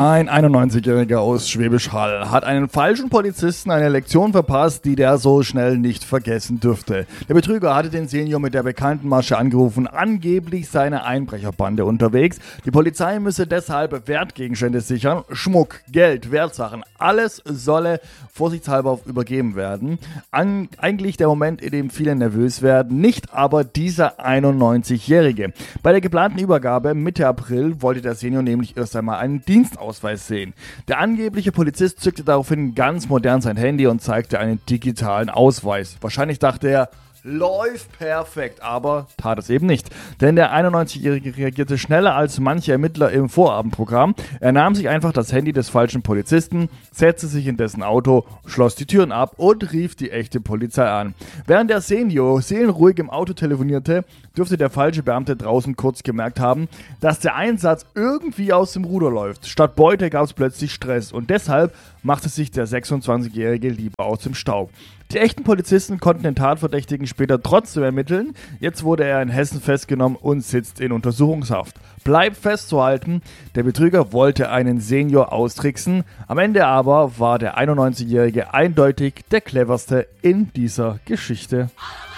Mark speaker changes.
Speaker 1: Ein 91-Jähriger aus Schwäbisch Hall hat einen falschen Polizisten eine Lektion verpasst, die der so schnell nicht vergessen dürfte. Der Betrüger hatte den Senior mit der bekannten Masche angerufen, angeblich seine Einbrecherbande unterwegs. Die Polizei müsse deshalb Wertgegenstände sichern, Schmuck, Geld, Wertsachen, alles solle vorsichtshalber übergeben werden. Eigentlich der Moment, in dem viele nervös werden, nicht aber dieser 91-Jährige. Bei der geplanten Übergabe Mitte April wollte der Senior nämlich erst einmal einen Dienstausweis sehen. Der angebliche Polizist zückte daraufhin ganz modern sein Handy und zeigte einen digitalen Ausweis. Wahrscheinlich dachte er, läuft perfekt, aber tat es eben nicht. Denn der 91-Jährige reagierte schneller als manche Ermittler im Vorabendprogramm. Er nahm sich einfach das Handy des falschen Polizisten, setzte sich in dessen Auto, schloss die Türen ab und rief die echte Polizei an. Während der Senior seelenruhig im Auto telefonierte, dürfte der falsche Beamte draußen kurz gemerkt haben, dass der Einsatz irgendwie aus dem Ruder läuft. Statt Beute gab es plötzlich Stress und deshalb machte sich der 26-Jährige lieber aus dem Staub. Die echten Polizisten konnten den Tatverdächtigen später trotzdem ermitteln. Jetzt wurde er in Hessen festgenommen und sitzt in Untersuchungshaft. Bleibt festzuhalten, der Betrüger wollte einen Senior austricksen. Am Ende aber war der 91-Jährige eindeutig der cleverste in dieser Geschichte.